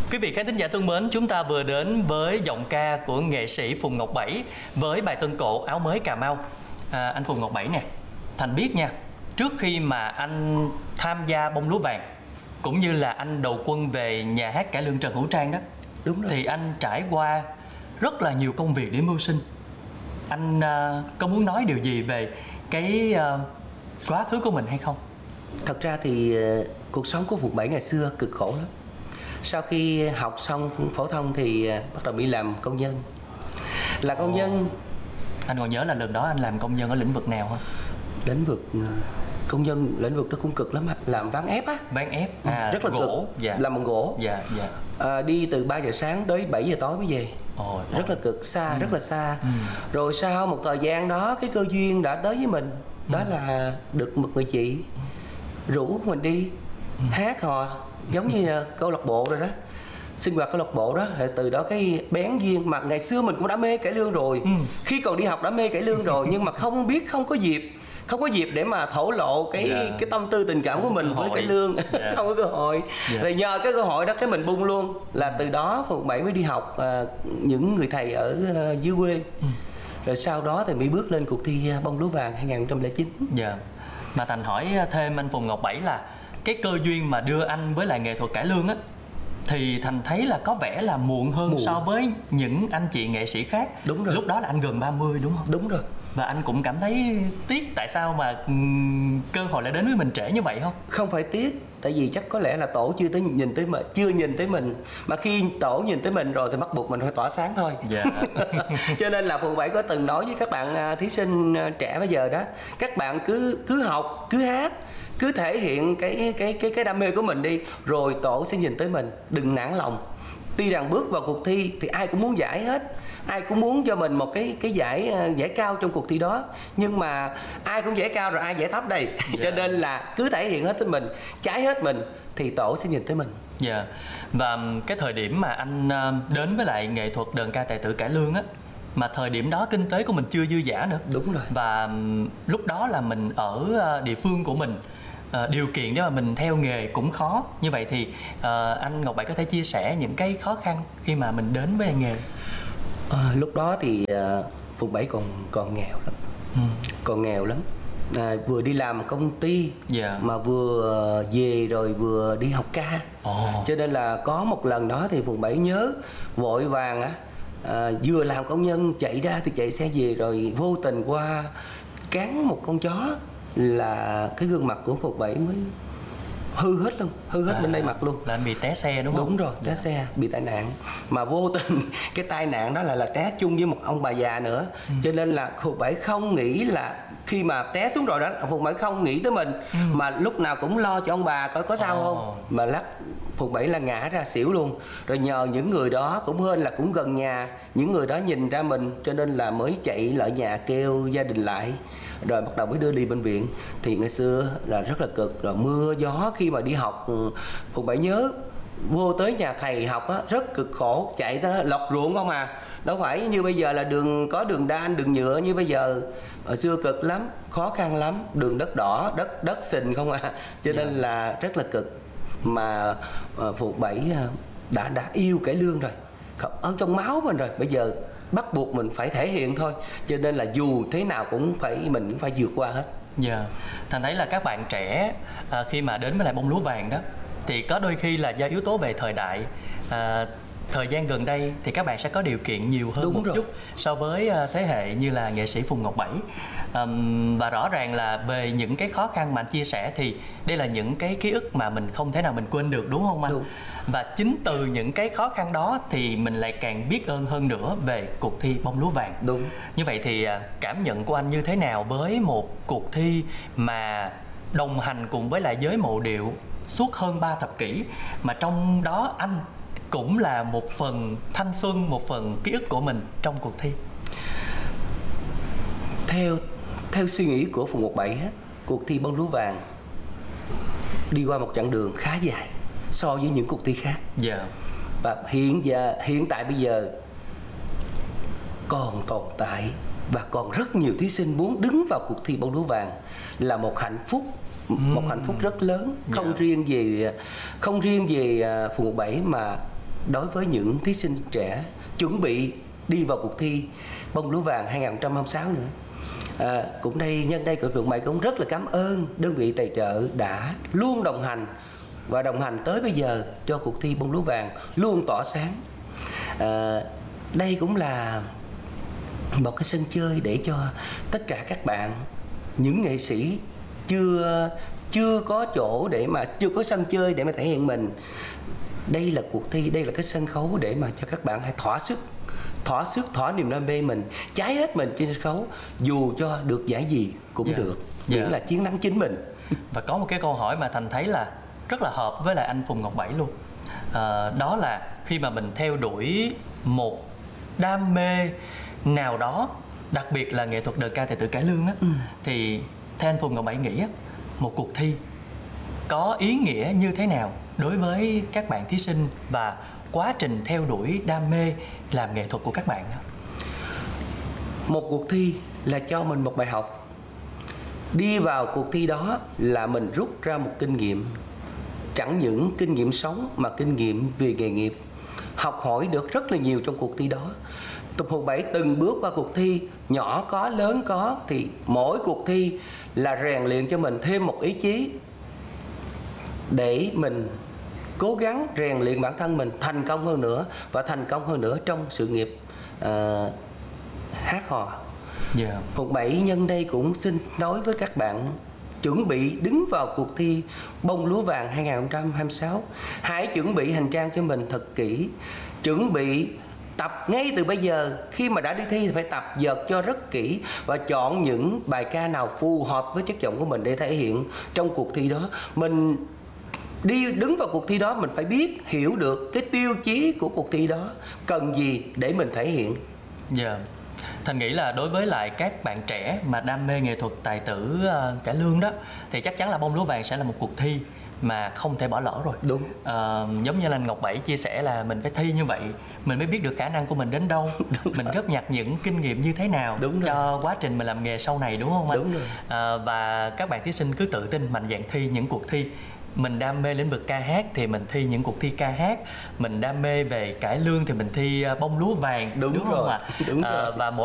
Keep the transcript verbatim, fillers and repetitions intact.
Quý vị khán thính giả thân mến, chúng ta vừa đến với giọng ca của nghệ sĩ Phùng Ngọc Bảy với bài tân cổ Áo Mới Cà Mau. À, anh Phùng Ngọc Bảy nè, Thành biết nha, trước khi mà anh tham gia Bông Lúa Vàng cũng như là anh đầu quân về nhà hát cải lương Trần Hữu Trang đó, đúng rồi, thì anh trải qua rất là nhiều công việc để mưu sinh. Anh uh, có muốn nói điều gì về cái uh, quá khứ của mình hay không? Thật ra thì uh, cuộc sống của Phùng Bảy ngày xưa cực khổ lắm. Sau khi học xong phổ thông thì uh, bắt đầu đi làm công nhân. Là công Ồ. nhân. Anh còn nhớ là lần đó anh làm công nhân ở lĩnh vực nào không? Lĩnh vực uh, công nhân lĩnh vực đó cũng cực lắm, làm ván ép á. Ván ép, à, rất là gỗ. cực. Dạ. Làm bằng gỗ. Dạ, dạ. À, đi từ ba giờ sáng tới bảy giờ tối mới về. Ồ, rất là cực, xa, ừ. rất là xa. Ừ. Rồi sau một thời gian đó, cái cơ duyên đã tới với mình. Đó ừ. là được một người chị rủ mình đi ừ. hát hò, giống như là câu lạc bộ rồi đó, sinh hoạt câu lạc bộ đó. Từ đó cái bén duyên, mà ngày xưa mình cũng đã mê cải lương rồi, ừ. khi còn đi học đã mê cải lương rồi, nhưng mà không biết, không có dịp không có dịp để mà thổ lộ cái yeah. cái tâm tư tình cảm của mình với cải lương. Yeah. Không có cơ hội. Yeah. Rồi nhờ cái cơ hội đó cái mình bung luôn. Là từ đó Phùng Bảy mới đi học uh, những người thầy ở uh, dưới quê. Ừ. Rồi sau đó thì mới bước lên cuộc thi Bông Lúa Vàng hai nghìn không trăm lẻ chín. Dạ. Yeah. Mà Thành hỏi thêm anh Phùng Ngọc Bảy là cái cơ duyên mà đưa anh với lại nghệ thuật cải lương á, thì Thành thấy là có vẻ là muộn hơn muộn. so với những anh chị nghệ sĩ khác. Đúng rồi. Lúc đó là anh gần ba mươi đúng không? Đúng rồi. Và anh cũng cảm thấy tiếc tại sao mà um, cơ hội lại đến với mình trễ như vậy không? Không phải tiếc, tại vì chắc có lẽ là tổ chưa tới nhìn tới mình, chưa nhìn tới mình. Mà khi tổ nhìn tới mình rồi thì bắt buộc mình phải tỏa sáng thôi. Dạ. Cho nên là Phùng Bảy có từng nói với các bạn thí sinh trẻ bây giờ đó, các bạn cứ cứ học, cứ hát, cứ thể hiện cái cái cái cái đam mê của mình đi, rồi tổ sẽ nhìn tới mình, đừng nản lòng. Tuy rằng bước vào cuộc thi thì ai cũng muốn giải hết, ai cũng muốn cho mình một cái cái giải giải cao trong cuộc thi đó, nhưng mà ai cũng giải cao rồi ai giải thấp đây. Yeah. Cho nên là cứ thể hiện hết tới mình, trái hết mình thì tổ sẽ nhìn tới mình. Dạ. Yeah. Và cái thời điểm mà anh đến với lại nghệ thuật đờn ca tài tử cải lương á, mà thời điểm đó kinh tế của mình chưa dư dả nữa. Đúng rồi. Và lúc đó là mình ở địa phương của mình, Uh, điều kiện để mà mình theo nghề cũng khó. Như vậy thì uh, anh Ngọc Bảy có thể chia sẻ những cái khó khăn khi mà mình đến với nghề? À, lúc đó thì uh, Phùng Bảy còn còn nghèo lắm, ừ. còn nghèo lắm. À, vừa đi làm công ty, yeah. mà vừa về rồi vừa đi học ca. Oh. Cho nên là có một lần đó thì Phùng Bảy nhớ vội vàng á, à, vừa làm công nhân chạy ra thì chạy xe về, rồi vô tình qua cán một con chó, là cái gương mặt của Phùng Bảy mới hư hết luôn, hư hết à, bên đây mặt luôn. Là anh bị té xe đúng không? Đúng rồi, té yeah. xe, bị tai nạn. Mà vô tình cái tai nạn đó là là té chung với một ông bà già nữa. Ừ. Cho nên là Phùng Bảy không nghĩ là khi mà té xuống rồi đó, Phùng Bảy không nghĩ tới mình, ừ. mà lúc nào cũng lo cho ông bà coi có sao oh. không. Mà lắc Phùng Bảy là ngã ra xỉu luôn. Rồi nhờ những người đó cũng hên là cũng gần nhà, những người đó nhìn ra mình, cho nên là mới chạy lại nhà kêu gia đình lại, rồi bắt đầu mới đưa đi bệnh viện. Thì ngày xưa là rất là cực, rồi mưa gió khi mà đi học. Phùng Bảy nhớ vô tới nhà thầy học á, rất cực khổ, chạy tới lọc ruộng không à, đâu phải như bây giờ là đường có đường đan, đường nhựa như bây giờ. Ở xưa cực lắm, khó khăn lắm, đường đất đỏ, đất đất sình không à, cho nên yeah. là rất là cực. Mà uh, Phùng Bảy uh, đã đã yêu cải lương rồi, ở trong máu mình rồi, bây giờ bắt buộc mình phải thể hiện thôi, cho nên là dù thế nào cũng phải mình cũng phải vượt qua hết. Dạ. Yeah. Thành thấy là các bạn trẻ à, khi mà đến với lại Bông Lúa Vàng đó, thì có đôi khi là do yếu tố về thời đại, à, thời gian gần đây thì các bạn sẽ có điều kiện nhiều hơn. Đúng một rồi. chút so với thế hệ như là nghệ sĩ Phùng Ngọc Bảy. Um, và rõ ràng là về những cái khó khăn mà anh chia sẻ thì đây là những cái ký ức mà mình không thể nào mình quên được, đúng không anh? Đúng. Và chính từ những cái khó khăn đó thì mình lại càng biết ơn hơn nữa về cuộc thi Bông Lúa Vàng. Đúng. Như vậy thì cảm nhận của anh như thế nào với một cuộc thi mà đồng hành cùng với lại giới mộ điệu suốt hơn ba thập kỷ, mà trong đó anh cũng là một phần thanh xuân, một phần ký ức của mình trong cuộc thi? Theo theo suy nghĩ của Phùng Ngọc Bảy, cuộc thi Bông Lúa Vàng đi qua một chặng đường khá dài so với những cuộc thi khác. Yeah. Và hiện giờ hiện tại bây giờ còn tồn tại và còn rất nhiều thí sinh muốn đứng vào cuộc thi Bông Lúa Vàng là một hạnh phúc, một hạnh phúc rất lớn, không yeah. riêng về không riêng về Phùng Ngọc Bảy mà đối với những thí sinh trẻ chuẩn bị đi vào cuộc thi Bông Lúa Vàng hai không hai sáu nữa. À, cũng đây nhân đây của Phượng Bảy cũng rất là cảm ơn đơn vị tài trợ đã luôn đồng hành và đồng hành tới bây giờ cho cuộc thi Bông Lúa Vàng luôn tỏa sáng. À, đây cũng là một cái sân chơi để cho tất cả các bạn, những nghệ sĩ chưa chưa có chỗ để mà chưa có sân chơi để mà thể hiện mình. Đây là cuộc thi, đây là cái sân khấu để mà cho các bạn hãy thỏa sức thỏa sức thỏa niềm đam mê mình, cháy hết mình trên sân khấu, dù cho được giải gì cũng yeah. được, miễn yeah. là chiến thắng chính mình. Và có một cái câu hỏi mà Thành thấy là rất là hợp với lại anh Phùng Ngọc Bảy luôn, à, đó là khi mà mình theo đuổi một đam mê nào đó, đặc biệt là nghệ thuật đờn ca tài tử cải lương á, ừ. thì theo anh Phùng Ngọc Bảy nghĩ á, một cuộc thi có ý nghĩa như thế nào đối với các bạn thí sinh và quá trình theo đuổi đam mê làm nghệ thuật của các bạn? Một cuộc thi là cho mình một bài học. Đi vào cuộc thi đó là mình rút ra một kinh nghiệm, chẳng những kinh nghiệm sống mà kinh nghiệm về nghề nghiệp. Học hỏi được rất là nhiều trong cuộc thi đó. Tập Hùng Bảy từng bước qua cuộc thi, nhỏ có lớn có, thì mỗi cuộc thi là rèn luyện cho mình thêm một ý chí để mình cố gắng rèn luyện bản thân mình thành công hơn nữa và thành công hơn nữa trong sự nghiệp uh, hát hò. Yeah. Hùng Bảy nhân đây cũng xin nói với các bạn chuẩn bị đứng vào cuộc thi Bông Lúa Vàng hai không hai sáu, hãy chuẩn bị hành trang cho mình thật kỹ, chuẩn bị tập ngay từ bây giờ. Khi mà đã đi thi thì phải tập dượt cho rất kỹ và chọn những bài ca nào phù hợp với chất giọng của mình để thể hiện trong cuộc thi đó. Mình đi đứng vào cuộc thi đó mình phải biết, hiểu được cái tiêu chí của cuộc thi đó cần gì để mình thể hiện. Dạ. Yeah. Thành nghĩ là đối với lại các bạn trẻ mà đam mê nghệ thuật tài tử uh, cải lương đó, thì chắc chắn là Bông Lúa Vàng sẽ là một cuộc thi mà không thể bỏ lỡ rồi. Đúng. Uh, giống như là anh Ngọc Bảy chia sẻ là mình phải thi như vậy mình mới biết được khả năng của mình đến đâu. Mình góp nhặt những kinh nghiệm như thế nào cho quá trình mình làm nghề sau này, đúng không anh? Đúng rồi. Uh, và các bạn thí sinh cứ tự tin mạnh dạn thi những cuộc thi. Mình đam mê lĩnh vực ca hát thì mình thi những cuộc thi ca hát, mình đam mê về cải lương thì mình thi Bông Lúa Vàng, đúng, đúng rồi. không ạ? Đúng à, rồi. Và mỗi